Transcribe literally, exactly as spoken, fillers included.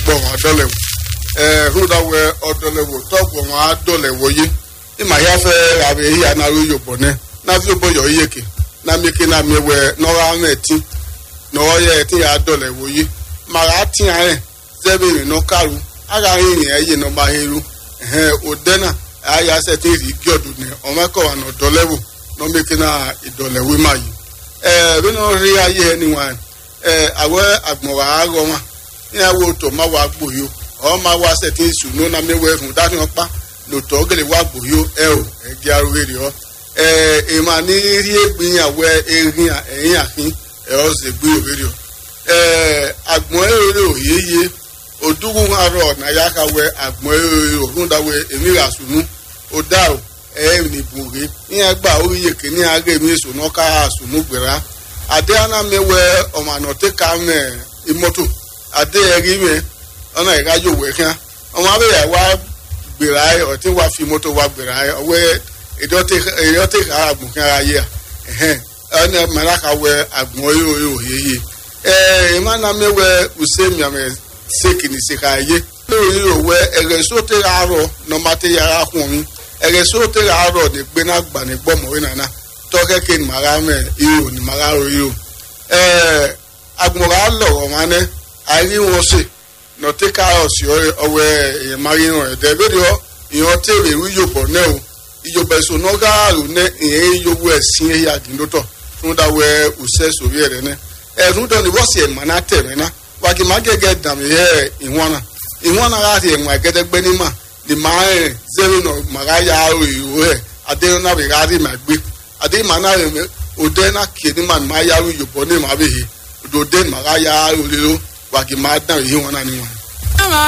gbọ̀n àdọ́lẹ̀wò ẹ̀ húdáwẹ̀ ọ̀dọ́lẹ̀wò tọ́gbọ̀n àdọ́lẹ̀wò yìí ìmọ̀ ya fẹ́ ràbẹ̀ yìí ànáwó yòbọ̀ náà náà fi bọ̀yọ̀ yìí kì náà mi kí náà mi wẹ̀ nọ́ra rẹ̀ tí nọ́wọ́ yẹ tí yà àdọ́lẹ̀wò yìí màrà tí yà rẹ̀ zẹ́bìrì náà kàrú ara yìí yẹn yìí náà bá heru ẹ̀hẹ́n òdẹ́nà àyà sẹ́tì rí gíọ̀dù ní ọmọkọ̀wà náà dọ́lẹ́wò náà mi kí náà ìdọ̀lẹ̀wò má yìí ẹ̀ bí náà rí ayé ẹni wọn ẹ̀ àwọ̀ àgbọ̀nwá àárọ̀ wọn ní àwọn òtò má wà gbòyò ọ̀ má wà sẹ́tì ìṣùnú náà mi wẹ̀ fún dání ọpá lòtọ́ gẹ̀lẹ́ wà gbòyò ẹ̀ ò ẹ̀gẹ́ arúgbó rẹ̀ ọ́ ẹ̀ ìmọ̀ ní rí ẹgbìyàwó erin ẹ̀yìn àfin ẹ̀ ọ́ sì gbé òwe rẹ̀ ọ́ ẹ̀ àgbọ̀n èrè òyeyè odúgún arọ̀ nàyàkàwẹ̀ àgbọ̀n èrè ògúndàwẹ̀ èmi rà sùnú ọ̀dà ò ẹ̀ nìbùrẹ́ ní ẹgbà oríyè kìíní àárẹ̀ mi sùnú ká sùnú gbéra adé anamẹ́wẹ́ ọmọ ànọ̀tẹ́ka mẹ́ ìmọ́tò adé ẹ̀rí mẹ́ ọ̀nà ìrájò wẹ̀ kíá ọmọ abẹ́yẹ wa gbéra ẹ̀ ọ̀tí wa fi mọ́tò wa gbéra ẹ̀ ọwẹ́ ìdọ́tẹ́ ká àgbọ̀n kí ara yẹ ẹ̀hẹ́n ọ̀nà mẹ́lákàwẹ̀ àgbọ̀n èrè òyeyè ẹ̀ ìmánamẹ́wẹ́ ùsẹ́mìàmẹ́ sekini seka ye lórí òwe ẹ̀rẹ̀sọ́tẹ̀ àárọ̀ nọ́màtẹ̀ yàrá kùn mi ẹ̀rẹ̀sọ́tẹ̀ àárọ̀ ní gbéná gbà ní gbọ́mọ̀wé nàná tọ́kẹ́kẹ́ ní màrá mẹ́ ihò ní màrá ro ihò ẹ̀ agbọ̀nrà lọ̀rọ̀ wọn nẹ́ àìrí wọn sè nọ̀tẹ̀ káàrọ̀ sí ọwẹ́ èèyàn máa yíran ẹ̀dẹ́ lórí ọ ìyàn tèrè rí yòbọ̀ náà o ìjọba èso náà gáàrú ní ìyẹn yòówù ẹ̀sìn ẹ̀yà gíndótọ̀ fún dáwẹ́ òṣẹ́ sórí ẹ̀rẹ́ náà ẹ̀rú dọ́ni wọ́sì ẹ̀ mọ̀ náà tẹ̀rẹ̀ náà wàkì má gẹ́gẹ́ dàmí yẹ ìwọ́nà ìwọ́nà láti ẹ̀wọ̀n ẹ̀gẹ́dẹ́gbẹ́ ní mà ní màá rìn zero nọ màá yà á rò ìró ẹ̀ adéhùn náà bẹ̀rẹ̀ àdé mà gbé adéhùn mà náà rìn òdẹ́ náà kì ní mà ní màá yà á rò ìyòbọ̀ ní màá bẹ̀rẹ̀ òdòdẹ́ ní màá yà á rò lérò wàkì má dàn yìí wọn náà níwọ̀n.